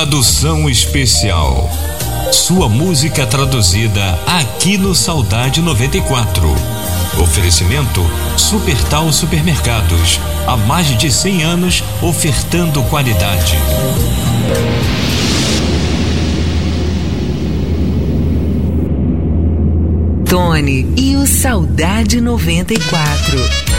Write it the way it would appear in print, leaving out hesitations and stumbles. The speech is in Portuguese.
Tradução especial. Sua música traduzida aqui no Saudade 94. Oferecimento Supertal Supermercados. Há mais de 100 anos ofertando qualidade. Tony e o Saudade 94.